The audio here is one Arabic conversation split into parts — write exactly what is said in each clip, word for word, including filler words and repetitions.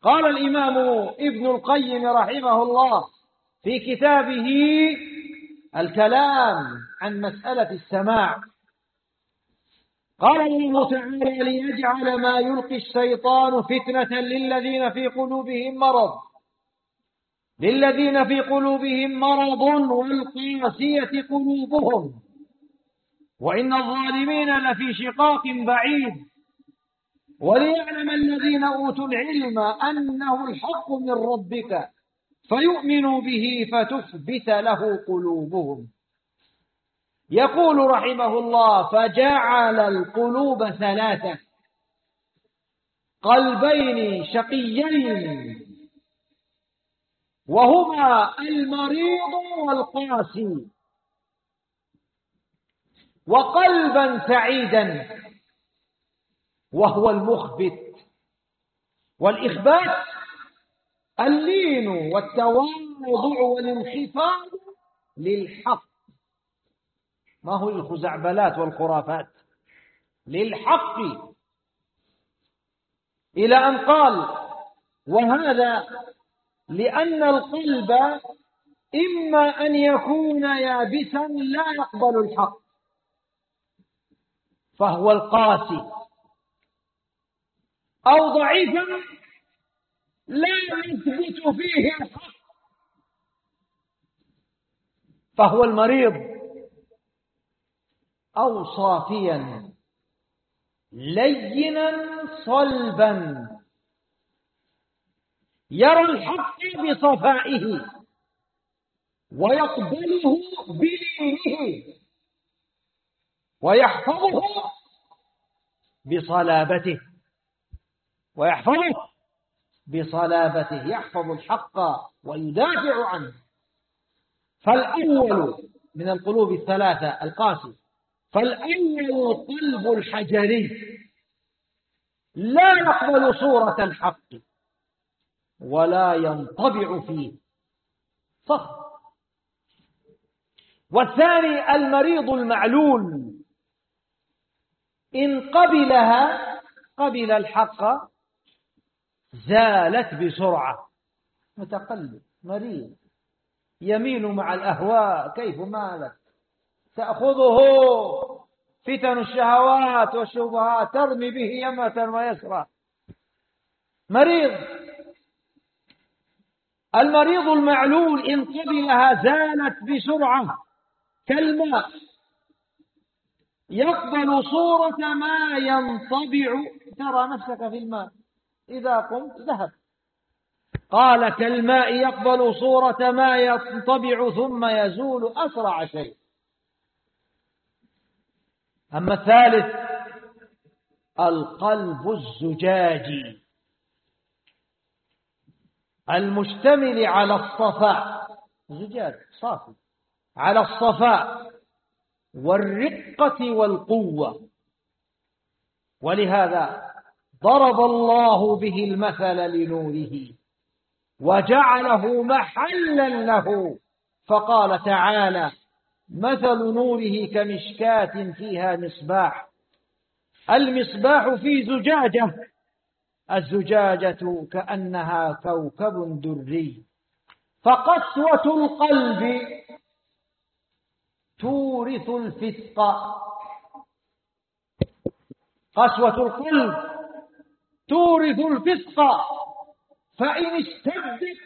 قال الإمام ابن القيم رحمه الله في كتابه الكلام عن مسألة السماع، قال الله تعالى: ليجعل ما يلقي الشيطان فتنة للذين في قلوبهم مرض للذين في قلوبهم مرض والقاسية قلوبهم وإن الظالمين لفي شقاق بعيد، وليعلم الذين أوتوا العلم أنه الحق من ربك فيؤمنوا به فتثبت له قلوبهم. يقول رحمه الله: فجعل القلوب ثلاثة: قلبين شقيين وهما المريض والقاسي، وقلبا سعيدا وهو المخبت. والإخبات اللين والتواضع والانخفاض للحق، ما هو الخزعبلات والخرافات، للحق، إلى أن قال: وهذا لأن القلب إما أن يكون يابسا لا يقبل الحق فهو القاسي، أو ضعيفا لا يثبت فيه الحق فهو المريض، أو صافيا لينا صلبا يرى الحق بصفائه ويقبله بلينه ويحفظه بصلابته ويحفظه بصلابته يحفظ الحق ويدافع عنه. فالأول من القلوب الثلاثة القاسي، فالأول القلب الحجري لا يقبل صورة الحق ولا ينطبع فيه صخر. والثاني المريض المعلول، إن قبلها قبل الحق زالت بسرعة. متقلب مريض يميل مع الأهواء كيف مالك، تأخذه فتن الشهوات والشبهات ترمي به يمة ويسرى. مريض. المريض المعلول إن قبلها زالت بسرعة كالماء يقبل صورة ما ينطبع. ترى نفسك في الماء إذا قمت ذهب. قال: كالماء يقبل صورة ما ينطبع ثم يزول أسرع شيء. أما الثالث القلب الزجاجي المشتمل على الصفاء، زجاج صافي، على الصفاء والرقة والقوة. ولهذا ضرب الله به المثل لنوره وجعله محلا له، فقال تعالى: مثل نوره كمشكاة فيها مصباح. المصباح في زجاجة، الزجاجة كأنها كوكب دري. فقسوة القلب تورث الفسق، قسوة القلب تورث الفسق، فإن اشتدت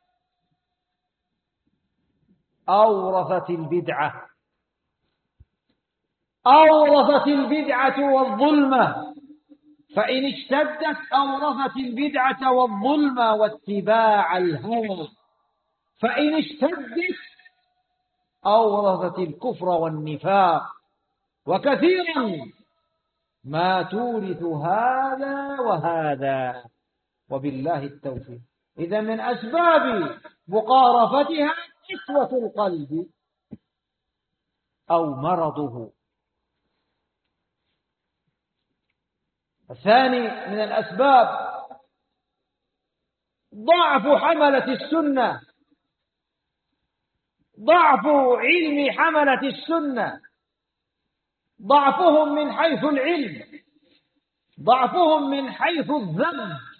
أورثت البدعة أورثت البدعة والظلمة فإن اشتدت أورثت البدعة والظلمة واتباع الهوى، فإن اشتدت أورثت الكفر والنفاق. وكثيرا ما تورث هذا وهذا، وبالله التوفيق. إذا من أسباب مقارفتها قسوة القلب أو مرضه. الثاني من الأسباب ضعف حملة السنة، ضعف علم حملة السنة، ضعفهم من حيث العلم، ضعفهم من حيث الذم،